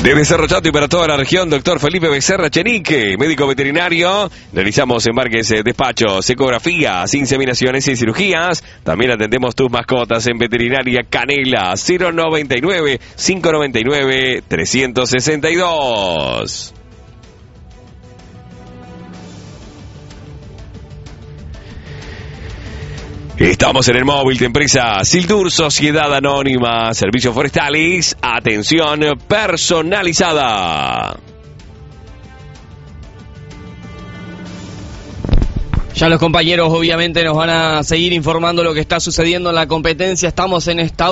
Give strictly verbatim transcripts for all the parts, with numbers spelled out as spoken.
Desde Cerro Chato y para toda la región, doctor Felipe Becerra Chenique, médico veterinario. Realizamos embarques, despachos, ecografías, inseminaciones y cirugías. También atendemos tus mascotas en Veterinaria Canela, cero noventa y nueve, cinco noventa y nueve, trescientos sesenta y dos. Estamos en el móvil de empresa Sildur, Sociedad Anónima, Servicios Forestales, atención personalizada. Ya los compañeros obviamente nos van a seguir informando lo que está sucediendo en la competencia. Estamos en esta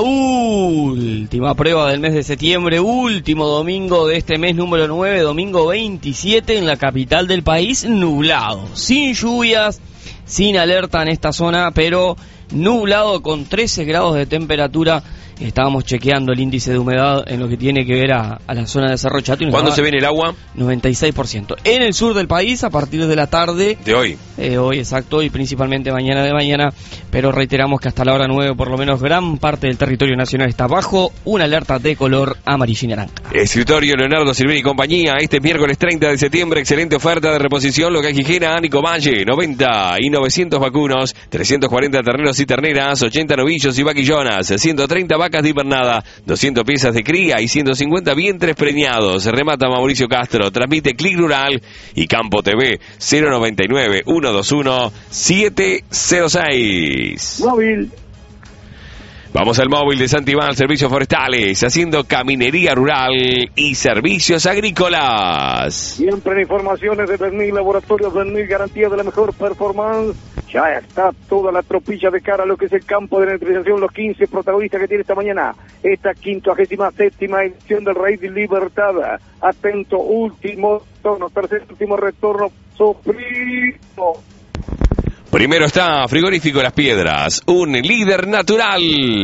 última prueba del mes de septiembre, último domingo de este mes número nueve, domingo veintisiete en la capital del país, nublado, sin lluvias, sin alerta en esta zona, pero nublado con trece grados de temperatura. Estábamos chequeando el índice de humedad en lo que tiene que ver a, a la zona de Cerro Chato. ¿Cuándo se viene el agua? noventa y seis por ciento. En el sur del país, a partir de la tarde. De hoy. Eh, hoy, exacto, y principalmente mañana de mañana. Pero reiteramos que hasta la hora nueve, por lo menos, gran parte del territorio nacional está bajo una alerta de color amarillo y naranja. Escritorio Leonardo Silvini y compañía. Este miércoles treinta de septiembre, excelente oferta de reposición local Gijena, Nico Valle, noventa y novecientos vacunos, trescientos cuarenta terneros y terneras, ochenta novillos y vaquillonas, ciento treinta vacas de hibernada, doscientas piezas de cría y ciento cincuenta vientres preñados. Remata Mauricio Castro, transmite Clic Rural y Campo T V, cero noventa y nueve, ciento veintiuno, setecientos seis. Móvil. Vamos al móvil de Santibán, Servicios Forestales, haciendo caminería rural y servicios agrícolas. Siempre en informaciones de Bernil, Laboratorios Bernil, garantía de la mejor performance. Ya está toda la tropilla de cara a lo que es el campo de neutralización, los quince protagonistas que tiene esta mañana. Esta quincuagésima séptima edición del Rey de Libertad. Atento, último retorno, tercer último retorno, sofrito. Primero está Frigorífico Las Piedras, un líder natural.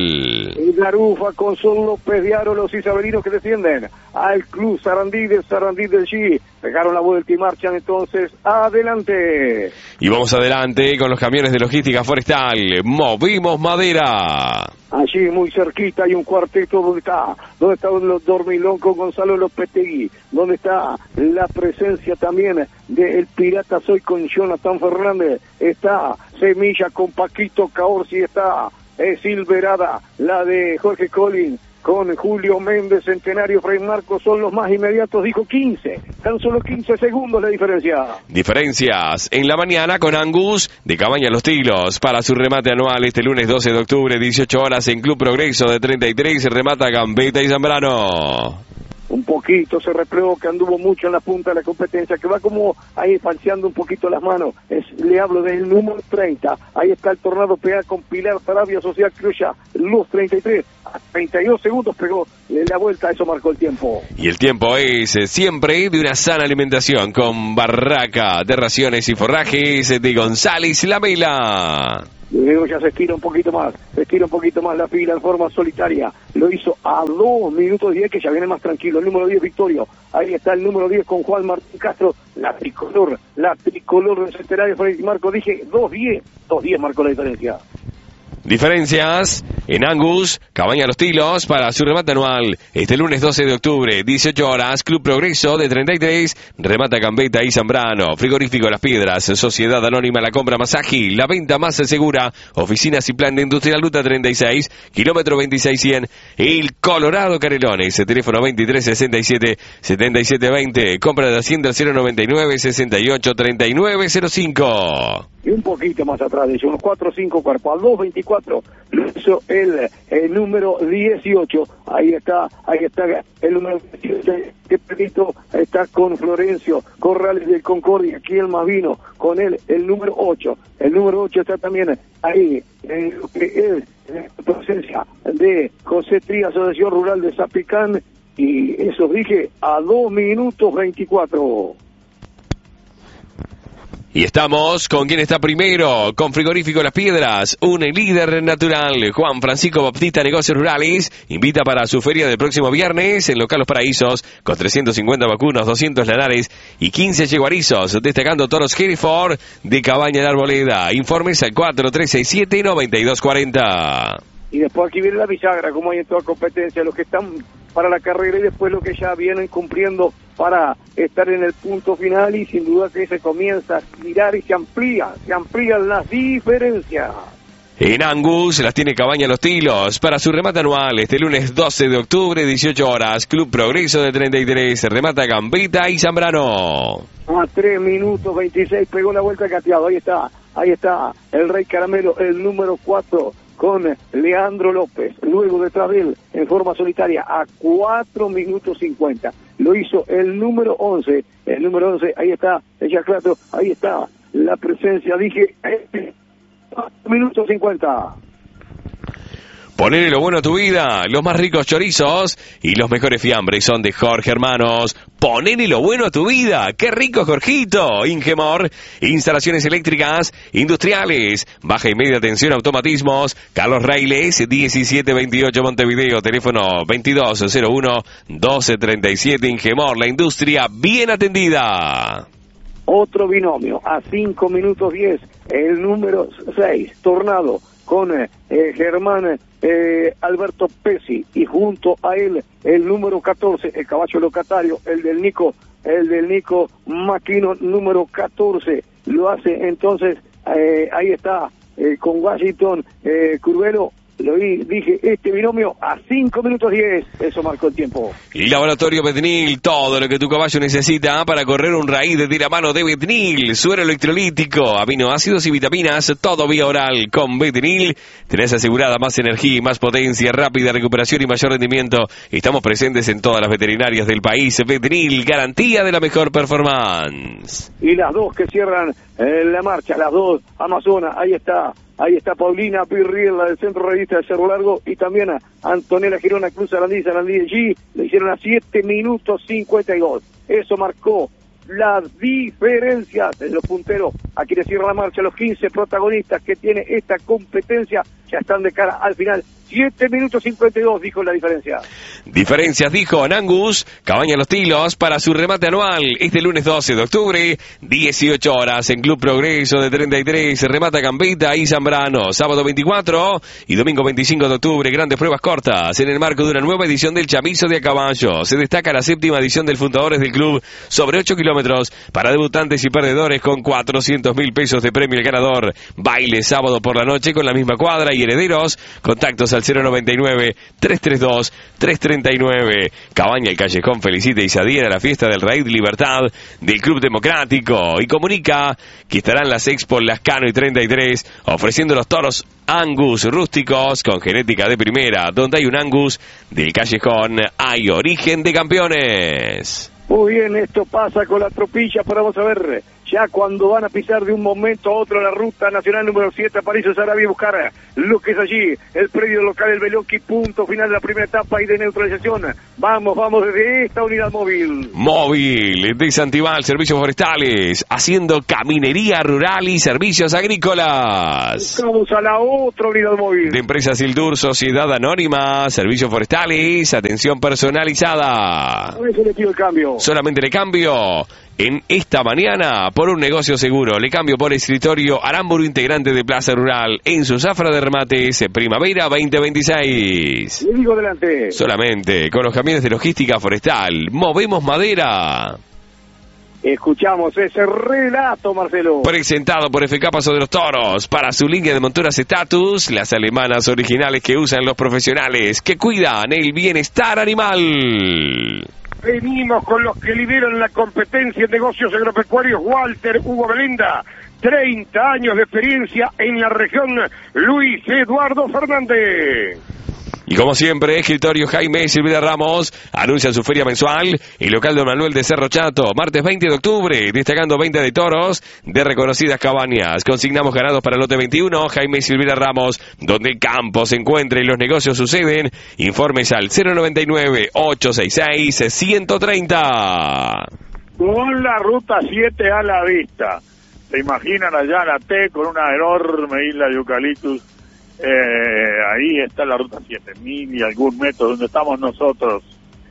Y Garufa con Sol López de Aro, los isabelinos que descienden al Club Sarandí de Sarandí del G. Pegaron la vuelta y marchan entonces adelante. Y vamos adelante con los camiones de logística forestal. Movimos madera. Allí muy cerquita hay un cuarteto donde está, donde está los Dormilón con Gonzalo Lopetegui, donde está la presencia también del Pirata Soy con Jonathan Fernández, está Semilla con Paquito Caorsi, está eh, Silverada, la de Jorge Colín, con Julio Méndez, Centenario, Fray Marcos, son los más inmediatos, dijo quince, tan solo quince segundos la diferencia. Diferencias en la mañana con Angus de Cabaña Los Tilos para su remate anual este lunes doce de octubre, dieciocho horas en Club Progreso de treinta y tres, remata Gambetta y Zambrano. Un poquito se replegó, que anduvo mucho en la punta de la competencia, que va como ahí falseando un poquito las manos. Es, le hablo del número treinta, ahí está el Tornado P A con Pilar Sarabia, Social Criolla, Luz treinta y tres, a treinta y dos segundos pegó la vuelta, eso marcó el tiempo. Y el tiempo es eh, siempre de una sana alimentación con Barraca de Raciones y Forrajes de González Lamela. Luego ya se estira un poquito más, se estira un poquito más la fila en forma solitaria. Lo hizo a dos minutos diez, que ya viene más tranquilo. El número diez, Victorio. Ahí está el número diez con Juan Martín Castro. La tricolor, la tricolor del Centenario, Freddy Marco. Dije dos diez, dos diez marcó la diferencia. Diferencias en Angus, Cabaña Los Tilos para su remate anual este lunes doce de octubre, dieciocho horas, Club Progreso de treinta y tres, remata Gambetta y Zambrano. Frigorífico Las Piedras, Sociedad Anónima, la compra más ágil, la venta más segura, oficinas y plan de industria, Ruta treinta y seis, kilómetro veintiséis cien, el Colorado Canelones, teléfono veintitrés sesenta y siete, setenta y siete veinte, compra de Hacienda cero noventa y nueve, sesenta y ocho, treinta y nueve cero cinco. Y un poquito más atrás de ellos, unos cuatro o cinco cuerpos, al dos veinticuatro lo hizo el, el número dieciocho, ahí está, ahí está el número dieciocho, que perito está con Florencio Corrales del Concordia, aquí el más vino, con él el número ocho, el número ocho está también ahí, en lo que es la presencia de José Trías, Asociación Rural de Zapicán, y eso dije a dos minutos veinticuatro. Y estamos con quien está primero, con Frigorífico Las Piedras, un líder natural. Juan Francisco Baptista Negocios Rurales invita para su feria del próximo viernes en Local Los Paraísos, con trescientos cincuenta vacunos, doscientos lanares y quince yeguarizos, destacando toros Hereford de Cabaña de Arboleda. Informes al cuatro tres seis siete, nueve dos cuatro cero. Y después aquí viene la bisagra, como hay en toda competencia, los que están para la carrera y después lo que ya vienen cumpliendo para estar en el punto final, y sin duda que se comienza a mirar y se amplía, se amplían las diferencias. En Angus las tiene Cabaña Los Tilos para su remate anual este lunes doce de octubre, dieciocho horas. Club Progreso de treinta y tres, remata Gambetta y Zambrano. A tres minutos veintiséis pegó la vuelta cateado, ahí está, ahí está el Rey Caramelo, el número cuatro, con Leandro López, luego detrás de él en forma solitaria a cuatro minutos cincuenta. Lo hizo el número once, el número once, ahí está, el Chaclato, ahí está la presencia, dije, cuatro minutos cincuenta. Ponele lo bueno a tu vida, los más ricos chorizos y los mejores fiambres son de Jorge Hermanos. Ponele lo bueno a tu vida, qué rico Jorgito. Ingemor, instalaciones eléctricas, industriales, baja y media tensión, automatismos. Carlos Railes, diecisiete veintiocho Montevideo, teléfono veintidós cero uno doce treinta y siete. Ingemor, la industria bien atendida. Otro binomio a cinco minutos diez, el número seis, Tornado, con eh, Germán eh, Alberto Pesi, y junto a él el número catorce, el caballo locatario, el del Nico, el del Nico Maquino, número catorce, lo hace entonces, eh, ahí está, eh, con Washington eh, Curvelo. Lo vi, dije, este binomio a cinco minutos diez, eso marcó el tiempo. Y Laboratorio Betnil, todo lo que tu caballo necesita para correr un raíz de tira mano de Betnil, suero electrolítico, aminoácidos y vitaminas, todo vía oral. Con Betnil tenés asegurada más energía y más potencia, rápida recuperación y mayor rendimiento. Estamos presentes en todas las veterinarias del país. Betnil, garantía de la mejor performance. Y las dos que cierran eh, la marcha, las dos, Amazonas, ahí está. Ahí está Paulina Pirriel, la del Centro Revista de Cerro Largo, y también a Antonella Girona Cruz Arandí, Sarandí allí, le hicieron a siete minutos cincuenta y dos. Eso marcó las diferencias de los punteros. Aquí le cierra la marcha, los quince protagonistas que tiene esta competencia ya están de cara al final. siete minutos cincuenta y dos, dijo la diferencia. Diferencias, dijo Angus, Cabaña Los Tilos para su remate anual este lunes doce de octubre, dieciocho horas en Club Progreso de treinta y tres, remata Gambetta y Zambrano. Sábado veinticuatro y domingo veinticinco de octubre, grandes pruebas cortas en el marco de una nueva edición del Chamizo de a caballo. Se destaca la séptima edición del Fundadores del Club sobre ocho kilómetros para debutantes y perdedores con cuatrocientos mil pesos de premio el ganador. Baile sábado por la noche con la misma cuadra y herederos. Contactos al cero noventa y nueve, trescientos treinta y dos, trescientos treinta y nueve. Cabaña El Callejón felicita y se adhiere a la fiesta del Raíz Libertad del Club Democrático y comunica que estarán las Expo Lascano y treinta y tres ofreciendo los toros Angus rústicos con genética de primera. Donde hay un Angus del Callejón hay origen de campeones. Muy bien, esto pasa con la tropilla, pero vamos a ver, ya cuando van a pisar de un momento a otro la ruta nacional número siete a París, Sarabia, y buscar lo que es allí, el predio local, el Beloki, punto final de la primera etapa y de neutralización. Vamos, vamos desde esta unidad móvil. Móvil de Santibal, servicios forestales, haciendo caminería rural y servicios agrícolas. Vamos a la otra unidad móvil. De Empresas Sildur, Sociedad Anónima, servicios forestales, atención personalizada. Por eso le pido el cambio. Solamente le cambio en esta mañana por un negocio seguro. Le cambio por escritorio Aramburu, integrante de Plaza Rural, en su zafra de remates, primavera veinte veintiséis. Le digo adelante. Solamente con los camiones de logística forestal. Movemos madera. Escuchamos ese relato, Marcelo. Presentado por F K Paso de los Toros para su línea de monturas Status, las alemanas originales que usan los profesionales que cuidan el bienestar animal. Venimos con los que lideran la competencia en negocios agropecuarios. Walter Hugo Belinda, treinta años de experiencia en la región. Luis Eduardo Fernández. Y como siempre, escritorio Jaime Silvia Ramos anuncia su feria mensual, el local de Manuel de Cerro Chato, martes veinte de octubre, destacando venta de toros de reconocidas cabañas. Consignamos ganados para el lote veintiuno, Jaime Silvia Ramos, donde el campo se encuentra y los negocios suceden. Informes al cero noventa y nueve, ochocientos sesenta y seis, ciento treinta. Con la ruta siete a la vista. ¿Se imaginan allá la T con una enorme isla de eucaliptus? Eh, ahí está la ruta siete, mil y algún metro donde estamos nosotros.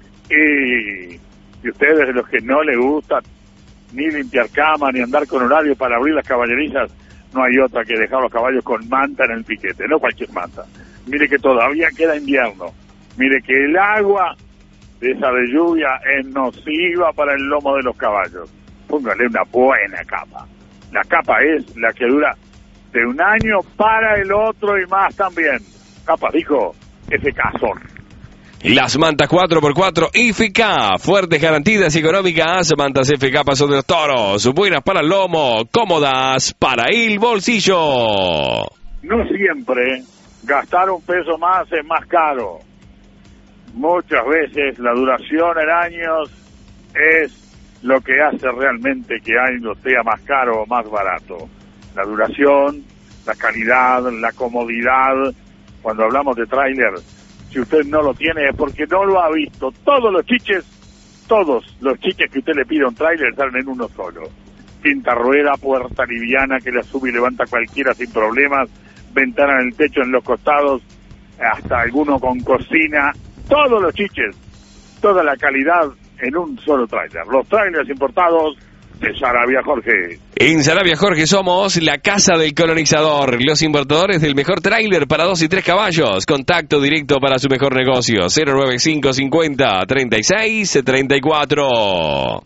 Y, y ustedes, los que no les gusta ni limpiar cama, ni andar con horario para abrir las caballerizas, no hay otra que dejar los caballos con manta en el piquete, no cualquier manta. Mire que todavía queda invierno, mire que el agua de esa de lluvia es nociva para el lomo de los caballos. Póngale una buena capa. La capa es la que dura de un año para el otro y más también. Capa, dijo, ese cazón. Las mantas cuatro por cuatro I F K, fuertes garantías económicas, mantas F K Paso de los Toros, buenas para el lomo, cómodas para el bolsillo. No siempre gastar un peso más es más caro. Muchas veces la duración en años es lo que hace realmente que algo sea más caro o más barato. La duración, la calidad, la comodidad. Cuando hablamos de tráiler, si usted no lo tiene es porque no lo ha visto. Todos los chiches, todos los chiches que usted le pide a un tráiler salen en uno solo. Quinta rueda, puerta liviana que la sube y levanta cualquiera sin problemas, ventana en el techo, en los costados, hasta alguno con cocina. Todos los chiches, toda la calidad en un solo tráiler. Los tráilers importados de Sarabia Jorge. En Sarabia Jorge somos la casa del colonizador, los importadores del mejor tráiler para dos y tres caballos. Contacto directo para su mejor negocio, cero nueve cinco cincuenta treinta y seis treinta y cuatro.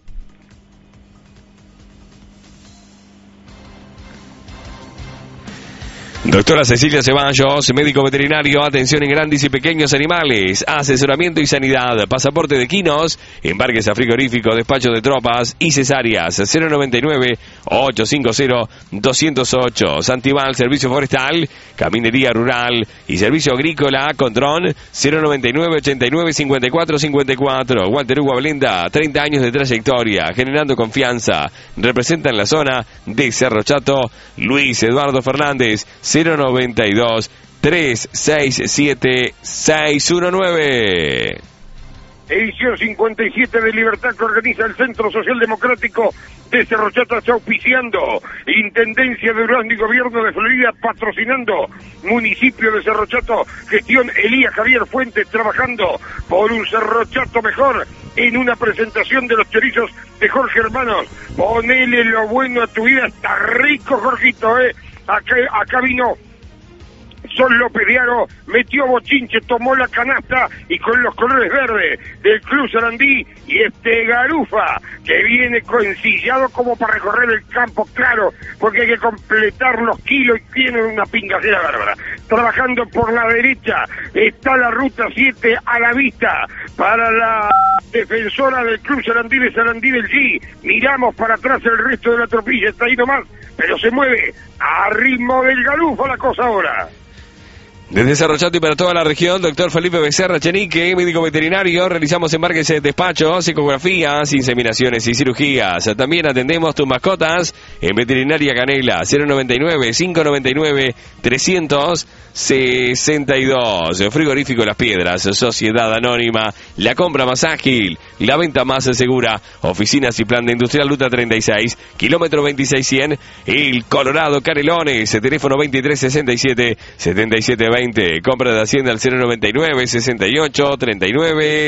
Doctora Cecilia Ceballos, médico veterinario, atención en grandes y pequeños animales, asesoramiento y sanidad, pasaporte de quinos, embarques a frigorífico, despacho de tropas y cesáreas, cero noventa y nueve ochocientos cincuenta doscientos ocho, Santibal, servicio forestal, caminería rural y servicio agrícola, Contrón, cero noventa y nueve ochenta y nueve cincuenta y cuatro cincuenta y cuatro, Walter Hugo Blenda, treinta años de trayectoria, generando confianza, representa en la zona de Cerro Chato, Luis Eduardo Fernández, cero noventa y dos trescientos sesenta y siete seiscientos diecinueve. Edición cincuenta y siete de Libertad que organiza el Centro Social Democrático de Cerro Chato, está auspiciando Intendencia de Durazno y Gobierno de Florida, patrocinando Municipio de Cerro Chato, gestión Elías Javier Fuentes, trabajando por un Cerro Chato mejor, en una presentación de los chorizos de Jorge Hermanos. Ponele lo bueno a tu vida, está rico, Jorgito, eh. Acá, acá vino Sol López de Aro, metió bochinche, tomó la canasta y con los colores verdes del Club Sarandí y este Garufa que viene coencillado como para recorrer el campo, claro, porque hay que completar los kilos y tiene una pingacera bárbara. Trabajando por la derecha está la ruta siete a la vista para la defensora del Club Sarandí de Sarandí del G. Miramos para atrás el resto de la tropilla, está ahí nomás, pero se mueve a ritmo del Garufa la cosa ahora. Desde Cerro Chato y para toda la región, doctor Felipe Becerra Chenique, médico veterinario, realizamos embarques de despachos, ecografías, inseminaciones y cirugías. También atendemos tus mascotas en Veterinaria Canela, cero noventa y nueve cinco noventa y nueve trescientos sesenta y dos. Frigorífico Las Piedras, Sociedad Anónima, la compra más ágil, la venta más segura, oficinas y plan de industrial Luta treinta y seis, kilómetro veintiséis cien, El Colorado, Canelones, teléfono veintitrés sesenta y siete setenta y siete veinte, compra de Hacienda al cero noventa y nueve sesenta y ocho treinta y nueve